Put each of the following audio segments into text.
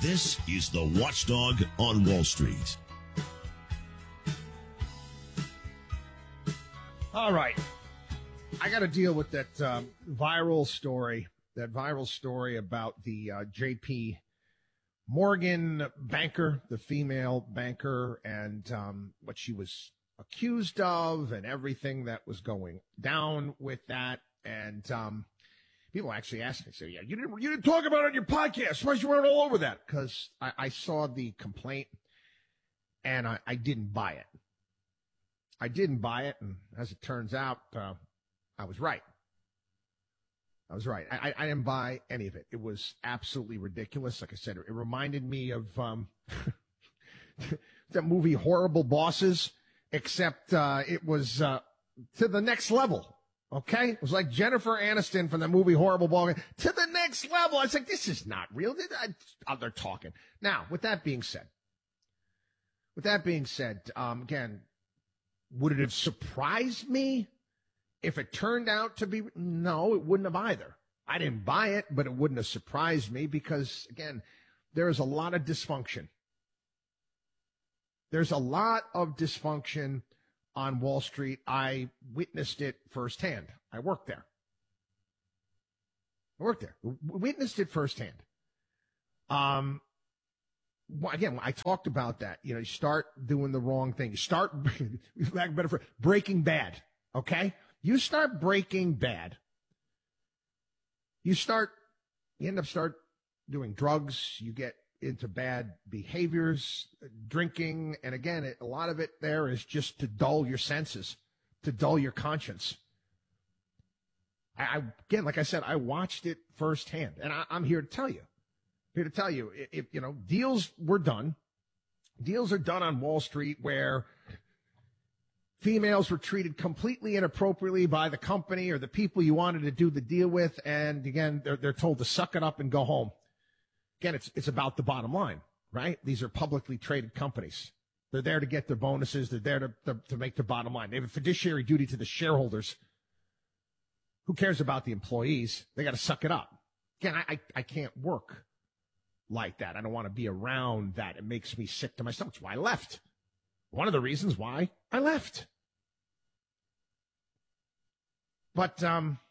This is the Watchdog on Wall Street. All right. I got to deal with that viral story about the J.P. Morgan banker, the female banker, and what she was accused of and everything that was going down with that. And people actually asked me, say, yeah, you didn't talk about it on your podcast. Why you weren't all over that? Because I saw the complaint and I didn't buy it. I didn't buy it, and as it turns out, I was right. I didn't buy any of it. It was absolutely ridiculous. Like I said, it reminded me of that movie Horrible Bosses, except it was to the next level. Okay? It was like Jennifer Aniston from the movie Horrible Bosses to the next level. I was like, this is not real. They're talking. Now, with that being said, again, would it have surprised me if it turned out to be? No, it wouldn't have either. I didn't buy it, but it wouldn't have surprised me because, again, there is a lot of dysfunction. There's a lot of dysfunction on Wall Street. I witnessed it firsthand. I worked there. Witnessed it firsthand. Again, I talked about that. You know, you start doing the wrong thing. You start, Breaking Bad, okay? You start Breaking Bad. You end up doing drugs. You get into bad behaviors, drinking. And again, a lot of it there is just to dull your senses, to dull your conscience. Again, like I said, I watched it firsthand. And I'm here to tell you. If deals were done. Deals are done on Wall Street where females were treated completely inappropriately by the company or the people you wanted to do the deal with. And again, they're told to suck it up and go home. Again, it's about the bottom line, right? These are publicly traded companies. They're there to get their bonuses. They're there to make their bottom line. They have a fiduciary duty to the shareholders. Who cares about the employees? They got to suck it up. Again, I can't work like that. I don't want to be around that. It makes me sick to my stomach. That's why I left. One of the reasons why I left. But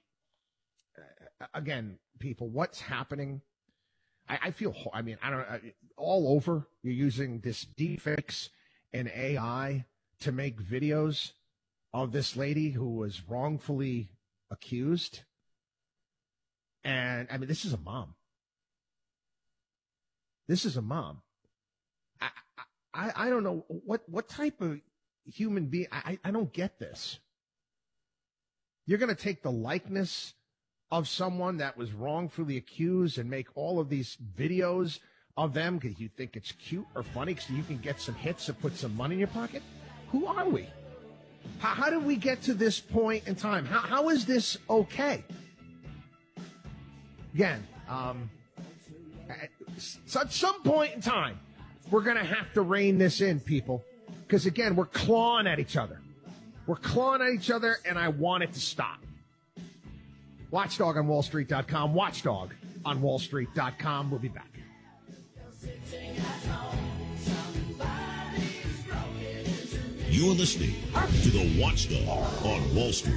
again, people, what's happening? I feel. I don't know. All over, you're using this deepfakes and AI to make videos of this lady who was wrongfully accused. And I mean, this is a mom. I don't know what type of human being. I don't get this. You're going to take the likeness of someone that was wrongfully accused and make all of these videos of them because you think it's cute or funny so you can get some hits and put some money in your pocket? Who are we? How did we get to this point in time? How is this okay? Again, at some point in time, we're going to have to rein this in, people. Because, again, we're clawing at each other. And I want it to stop. Watchdog on WallStreet.com. Watchdog on WallStreet.com. We'll be back. You're listening to the Watchdog on Wall Street.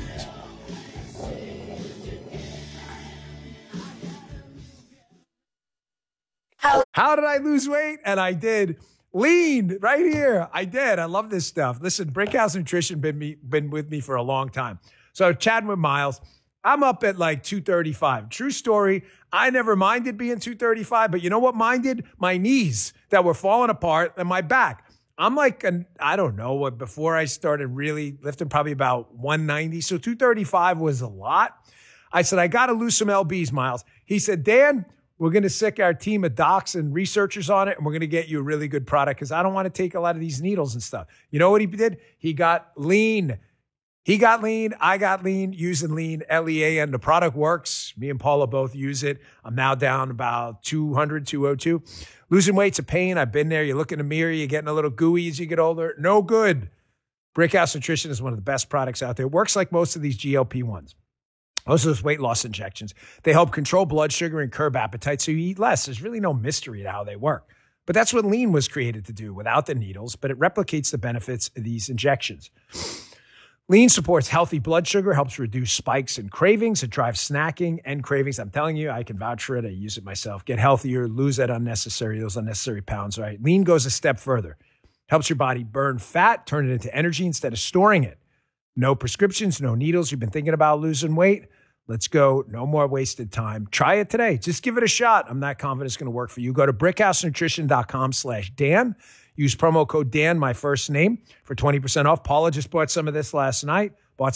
How did I lose weight? And I did. Lean right here. I did. I love this stuff. Listen, Brickhouse Nutrition been with me for a long time. So chatting with Miles, I'm up at like 235. True story. I never minded being 235, but you know what minded? My knees that were falling apart and my back. I'm like, I don't know what, before I started really lifting, probably about 190. So 235 was a lot. I said, I got to lose some LBs, Miles. He said, Dan, we're going to sick our team of docs and researchers on it, and we're going to get you a really good product because I don't want to take a lot of these needles and stuff. You know what he did? He got lean. I got lean, using lean, LEAN. The product works. Me and Paula both use it. I'm now down about 200, 202. Losing weight's a pain. I've been there. You look in the mirror, you're getting a little gooey as you get older. No good. Brickhouse Nutrition is one of the best products out there. It works like most of these GLP-1s. Those are those weight loss injections. They help control blood sugar and curb appetite so you eat less. There's really no mystery to how they work. But that's what Lean was created to do without the needles, but it replicates the benefits of these injections. Lean supports healthy blood sugar, helps reduce spikes and cravings. It drives snacking and cravings. I'm telling you, I can vouch for it. I use it myself. Get healthier, lose those unnecessary pounds, right? Lean goes a step further. Helps your body burn fat, turn it into energy instead of storing it. No prescriptions, no needles. You've been thinking about losing weight? Let's go. No more wasted time. Try it today. Just give it a shot. I'm not confident it's going to work for you. Go to brickhousenutrition.com/Dan. Use promo code Dan, my first name, for 20% off. Paula just bought some of this last night.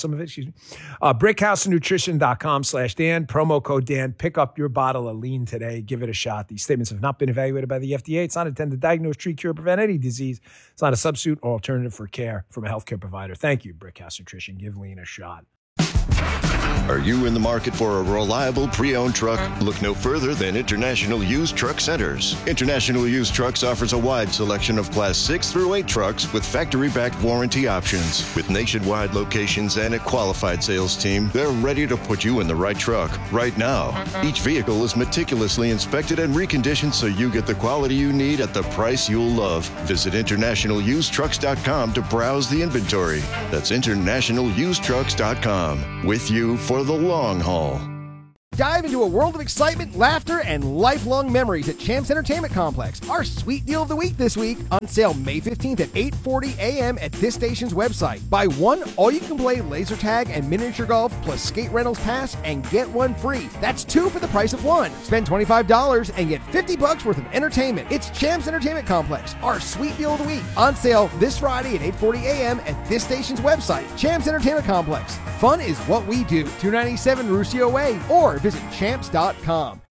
Brickhousenutrition.com/Dan. Promo code Dan. Pick up your bottle of Lean today. Give it a shot. These statements have not been evaluated by the FDA. It's not intended to diagnose, treat, cure, prevent any disease. It's not a substitute or alternative for care from a healthcare provider. Thank you, Brickhouse Nutrition. Give Lean a shot. Are you in the market for a reliable pre-owned truck? Look no further than International Used Truck Centers. International Used Trucks offers a wide selection of Class 6 through 8 trucks with factory-backed warranty options. With nationwide locations and a qualified sales team, they're ready to put you in the right truck right now. Each vehicle is meticulously inspected and reconditioned so you get the quality you need at the price you'll love. Visit InternationalUsedTrucks.com to browse the inventory. That's InternationalUsedTrucks.com. With you for the long haul. Dive into a world of excitement, laughter, and lifelong memories at Champs Entertainment Complex. Our sweet deal of the week this week, on sale May 15th at 8:40 a.m. at this station's website. Buy one all-you-can-play laser tag and miniature golf plus skate rentals pass and get one free. That's two for the price of one. Spend $25 and get $50 worth of entertainment. It's Champs Entertainment Complex, our sweet deal of the week. On sale this Friday at 8:40 a.m. at this station's website. Champs Entertainment Complex. Fun is what we do. 297 Ruscio Way or visit champs.com.